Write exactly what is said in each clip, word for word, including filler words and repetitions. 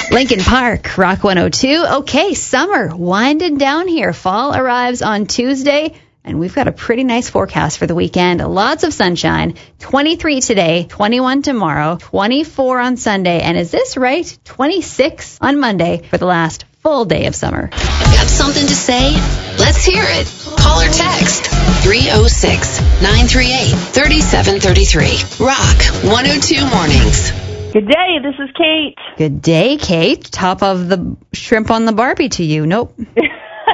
Lincoln Park, Rock one oh two. Okay, summer winding down here. Fall arrives on Tuesday, and we've got a pretty nice forecast for the weekend. Lots of sunshine. twenty-three today, twenty-one tomorrow, twenty-four on Sunday, and is this right? twenty-six on Monday for the last full day of summer. Got something to say? Let's hear it. Call or text three oh six, nine three eight, three seven three three. Rock one oh two Mornings. Good day, this is Kate. Good day, Kate. Top of the shrimp on the Barbie to you. Nope. We're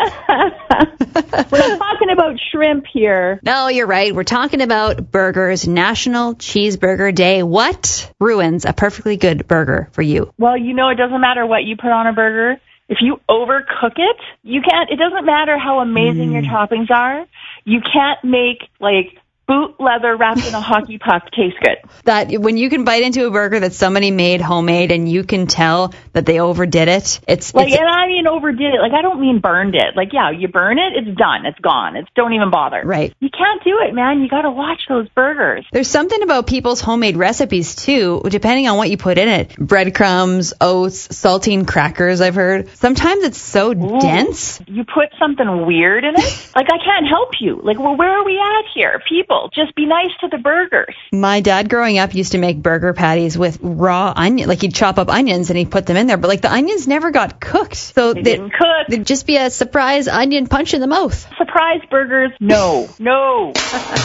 not talking about shrimp here. No, you're right. We're talking about burgers. National Cheeseburger Day. What ruins a perfectly good burger for you? Well, you know, it doesn't matter what you put on a burger. If you overcook it, you can't, it doesn't matter how amazing mm. your toppings are. You can't make, like, boot leather wrapped in a hockey puck taste good. That when you can bite into a burger that somebody made homemade and you can tell that they overdid it, it's like, it's, and I mean overdid it. Like, I don't mean burned it. Like, yeah, you burn it, it's done, it's gone. It's don't even bother. Right. You can't do it, man. You got to watch those burgers. There's something about people's homemade recipes too, depending on what you put in it. Breadcrumbs, oats, saltine crackers. I've heard. Sometimes it's so Ooh, dense. You put something weird in it. Like, I can't help you. Like, well, where are we at here, people? Just be nice to the burgers. My dad growing up used to make burger patties with raw onion. Like, he'd chop up onions and he'd put them in there. But, like, the onions never got cooked. So they, they didn't cook. They'd just be a surprise onion punch in the mouth. Surprise burgers? No. No.